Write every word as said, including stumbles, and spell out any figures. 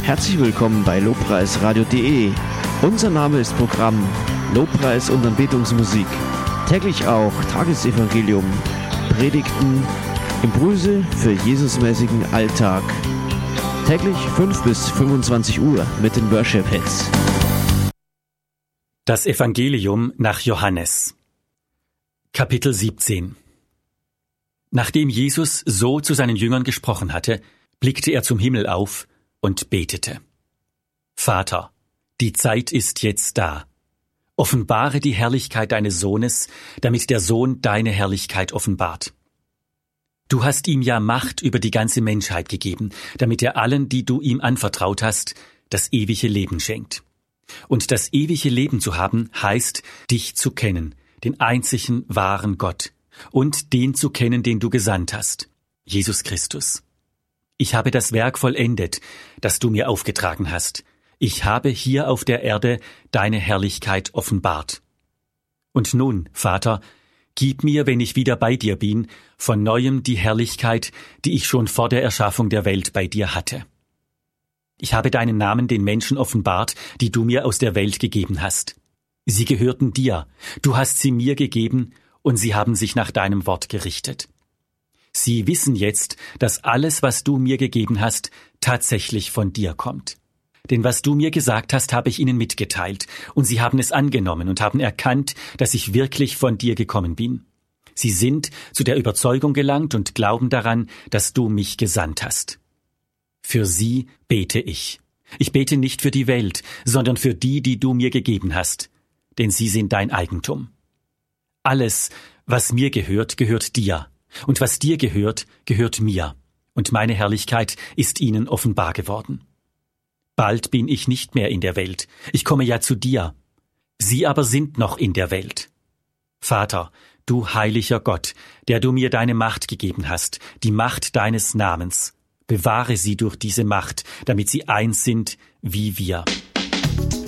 Herzlich willkommen bei lobpreisradio punkt de. Unser Name ist Programm Lobpreis und Anbetungsmusik. Täglich auch Tagesevangelium, Predigten, Impulse für Jesusmäßigen Alltag. Täglich fünf bis fünfundzwanzig Uhr mit den Worship Hits. Das Evangelium nach Johannes. Kapitel siebzehn. Nachdem Jesus so zu seinen Jüngern gesprochen hatte, blickte er zum Himmel auf und betete. Vater, die Zeit ist jetzt da. Offenbare die Herrlichkeit deines Sohnes, damit der Sohn deine Herrlichkeit offenbart. Du hast ihm ja Macht über die ganze Menschheit gegeben, damit er allen, die du ihm anvertraut hast, das ewige Leben schenkt. Und das ewige Leben zu haben, heißt, dich zu kennen, den einzigen wahren Gott, und den zu kennen, den du gesandt hast, Jesus Christus. Ich habe das Werk vollendet, das du mir aufgetragen hast. Ich habe hier auf der Erde deine Herrlichkeit offenbart. Und nun, Vater, gib mir, wenn ich wieder bei dir bin, von neuem die Herrlichkeit, die ich schon vor der Erschaffung der Welt bei dir hatte. Ich habe deinen Namen den Menschen offenbart, die du mir aus der Welt gegeben hast. Sie gehörten dir, du hast sie mir gegeben, und sie haben sich nach deinem Wort gerichtet. Sie wissen jetzt, dass alles, was du mir gegeben hast, tatsächlich von dir kommt. Denn was du mir gesagt hast, habe ich ihnen mitgeteilt, und sie haben es angenommen und haben erkannt, dass ich wirklich von dir gekommen bin. Sie sind zu der Überzeugung gelangt und glauben daran, dass du mich gesandt hast. Für sie bete ich. Ich bete nicht für die Welt, sondern für die, die du mir gegeben hast, denn sie sind dein Eigentum. Alles, was mir gehört, gehört dir. Und was dir gehört, gehört mir. Und meine Herrlichkeit ist ihnen offenbar geworden. Bald bin ich nicht mehr in der Welt. Ich komme ja zu dir. Sie aber sind noch in der Welt. Vater, du heiliger Gott, der du mir deine Macht gegeben hast, die Macht deines Namens, bewahre sie durch diese Macht, damit sie eins sind wie wir.